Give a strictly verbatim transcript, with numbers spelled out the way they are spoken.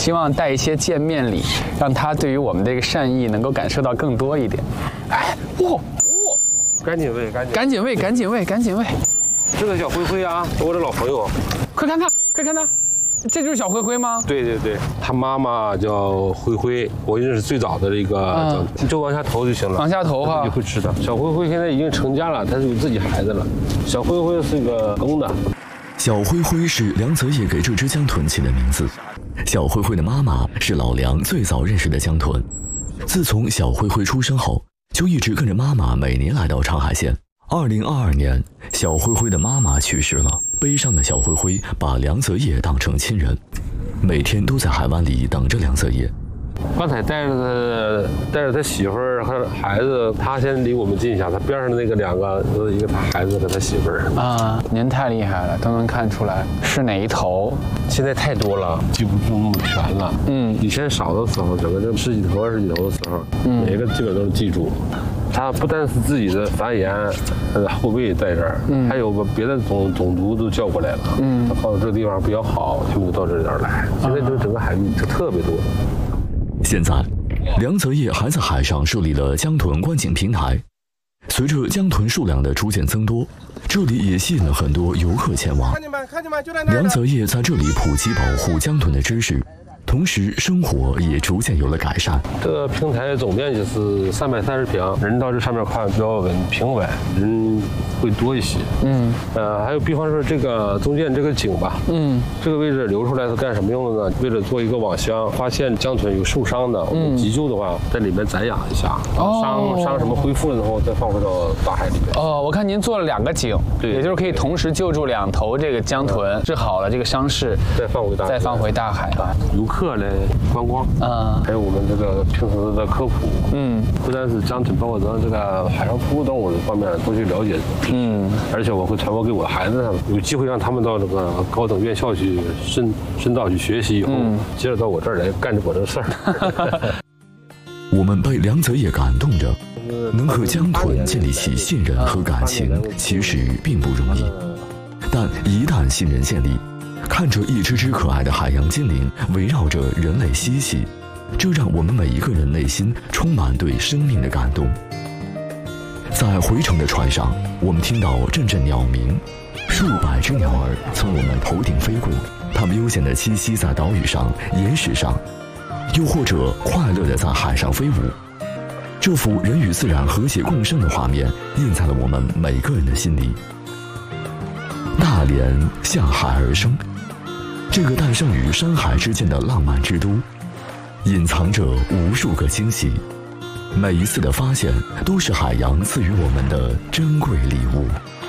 希望带一些见面礼，让他对于我们这个善意能够感受到更多一点。哎，哇哇， 赶紧喂，赶紧赶紧喂，赶紧喂，赶紧喂！ 这个小灰灰啊，我的老朋友， 快看他，快看他。这就是小灰灰吗？ 对对对，他妈妈叫灰灰，我认识最早的一个，嗯、你就往下投就行了。 往下投哈， 就会吃的。小灰灰现在已经成家了，它是有自己孩子了。小灰灰是个公的。 小灰灰是梁泽业给这只江豚起的名字。小灰灰的妈妈是老梁最早认识的江豚，自从小灰灰出生后，就一直跟着妈妈每年来到长海县。二零二二年，小灰灰的妈妈去世了，悲伤的小灰灰把梁泽业当成亲人，每天都在海湾里等着梁泽业。 刚才带着他，带着他媳妇儿和孩子，他先离我们近一下，他边上的那个两个，一个他孩子和他媳妇儿。 啊，您太厉害了，都能看出来是哪一头。 现在太多了，记不住那么全了。嗯，以前少的时候，整个这十几头、二十几头的时候，嗯，每个基本都能记住。它不单是自己的繁衍，呃，后辈在这儿，嗯，还有个别的种种族都叫过来了，嗯，它放到这个地方比较好，他们就到这儿来。现在这整个海域就特别多。 现在，梁泽业还在海上设立了江豚观景平台。随着江豚数量的逐渐增多，这里也吸引了很多游客前往。梁泽业在这里普及保护江豚的知识，同时生活也逐渐有了改善。 这个平台总面积是三百三十平，人到这上面看比较稳平稳，人会多一些。嗯，呃，还有比方说这个中间这个井吧，嗯，这个位置留出来是干什么用的呢？为了做一个网箱，发现江豚有受伤的，我们急救的话，在里面暂养一下，哦、伤伤什么恢复了之后再放回到大海里面。 哦，我看您做了两个井，对，也就是可以同时救助两头这个江豚，治好了这个伤势， 再放回大海， 再放回大海。 游客来观光，啊，还有我们这个平时的科普，嗯，不单是江豚，包括咱这个海上哺乳动物的方面都去了解，嗯，而且我会传播给我的孩子，有机会让他们到这个高等院校去深深造去学习以后，嗯、接着到我这儿来干我这个事儿。 我们被梁泽业感动着，能和江豚建立起信任和感情，其实并不容易，但一旦信任建立，看着一只只可爱的海洋精灵围绕着人类嬉戏，这让我们每一个人内心充满对生命的感动。在回程的船上，我们听到阵阵鸟鸣，数百只鸟儿从我们头顶飞过，它们悠闲地栖息在岛屿上、岩石上，又或者快乐地在海上飞舞。这幅人与自然和谐共生的画面印在了我们每个人的心里。大连向海而生，这个诞生于山海之间的浪漫之都，隐藏着无数个惊喜。每一次的发现，都是海洋赐予我们的珍贵礼物。